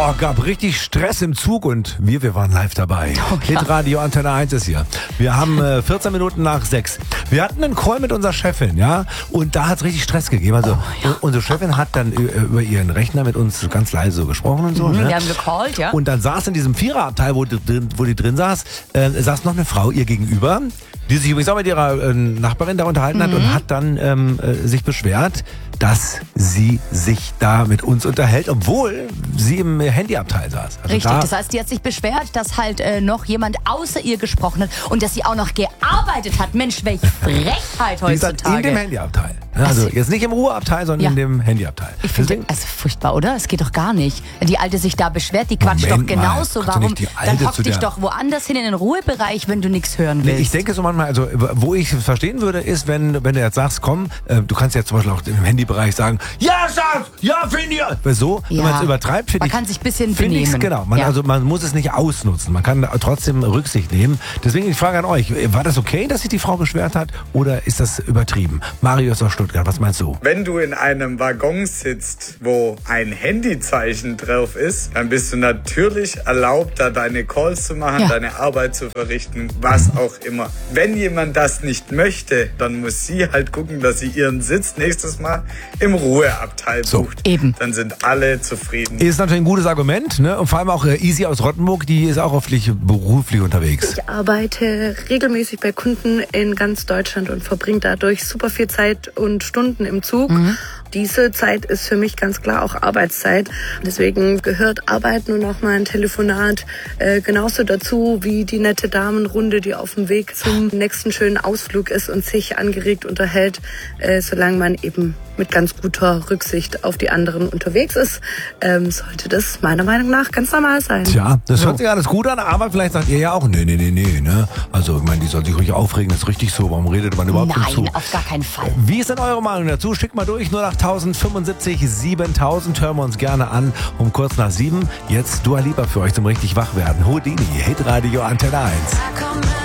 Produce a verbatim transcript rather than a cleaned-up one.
Oh, gab richtig Stress im Zug und wir, wir waren live dabei. Oh, ja. Hitradio Antenne eins ist hier. Wir haben äh, vierzehn Minuten nach sechs. Wir hatten einen Call mit unserer Chefin, ja, und da hat es richtig Stress gegeben. Also Oh, ja. unsere Chefin hat dann über ihren Rechner mit uns ganz leise so gesprochen und so. Mhm, ne? wir haben gecallt, ja. Und dann saß in diesem Viererabteil, wo die drin, wo die drin saß, äh, saß noch eine Frau ihr gegenüber, die sich übrigens auch mit ihrer äh, Nachbarin da unterhalten hat Mhm. und hat dann ähm, äh, sich beschwert, dass sie sich da mit uns unterhält, obwohl sie im Handyabteil saß. Also Richtig, da, das heißt, die hat sich beschwert, dass halt äh, noch jemand außer ihr gesprochen hat und dass sie auch noch gearbeitet hat. Mensch, welche Frechheit die ist dann heutzutage. in dem Handyabteil. Ja, also Also- jetzt nicht im Ruheabteil, sondern Ja. in dem Handyabteil. Ich finde, Deswegen- also furchtbar, oder? Es geht doch gar nicht. Die Alte sich da beschwert, die quatscht Moment doch mal, genauso. kannst du Warum? nicht die Alte Dann hock zu dich der- doch woanders hin in den Ruhebereich, wenn du nichts hören Nee, willst. ich denke so manchmal, also wo ich es verstehen würde, ist, wenn, wenn du jetzt sagst, komm, äh, du kannst jetzt zum Beispiel auch im Handybereich sagen, ja, Schatz, ja, finde ich. Weil so, wenn Ja. man es übertreibt, finde Man ich. kann sich ein bisschen finde ich's, benehmen. Genau, man, Ja. also man muss es nicht ausnutzen. Man kann da trotzdem Rücksicht nehmen. Deswegen die Frage an euch, war das okay, dass sich die Frau beschwert hat oder ist das übertrieben? Marius aus Stuttgart, was meinst du? Wenn du in einem Waggon sitzt, wo ein Handyzeichen drauf ist, dann bist du natürlich erlaubt, da deine Calls zu machen, Ja. deine Arbeit zu verrichten, was auch immer. Wenn jemand das nicht möchte, dann muss sie halt gucken, dass sie ihren Sitz nächstes Mal im Ruheabteil So. bucht. Eben. Dann sind alle zufrieden. Ist natürlich ein gutes Argument, ne? Und vor allem auch äh, Easy aus Rottenburg, die ist auch oft beruflich unterwegs. Ich arbeite regelmäßig bei Kunden in ganz Deutschland und verbringe dadurch super viel Zeit und Stunden im Zug. Diese Zeit ist für mich ganz klar auch Arbeitszeit. Deswegen gehört Arbeiten und auch mal ein Telefonat äh, genauso dazu wie die nette Damenrunde, die auf dem Weg zum nächsten schönen Ausflug ist und sich angeregt unterhält, äh, solange man eben mit ganz guter Rücksicht auf die anderen unterwegs ist, ähm, sollte das meiner Meinung nach ganz normal sein. Tja, das hört sich alles gut an, aber vielleicht sagt ihr ja auch, nee, nee, nee, nee, ne? Also, ich meine, die soll sich ruhig aufregen, das ist richtig so. Warum redet man überhaupt nicht zu? Nein, auf gar keinen Fall. Wie ist denn eure Meinung dazu? Schickt mal durch, null acht null null fünfundsiebzig siebentausend, hören wir uns gerne an um kurz nach sieben. Jetzt Dua Lipa für euch zum richtig Wachwerden. Houdini, Hitradio Antenne eins.